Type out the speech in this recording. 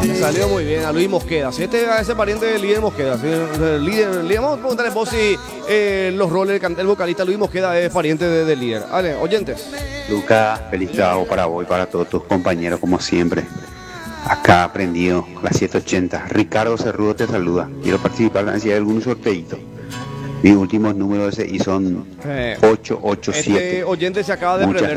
Salió muy bien a Luis Mosqueda. Si ese pariente del líder Mosqueda. Si el líder, vamos a preguntarle vos si los roles el vocalista Luis Mosqueda es pariente del líder. Vale, oyentes. Lucas, feliz trabajo para vos y para todos tus compañeros, como siempre. Acá aprendido, las 780. Ricardo Cerrudo te saluda. Quiero participar en si hay algún sorteito. Mis últimos números y son 887. Este oyente se acaba de Muchas prender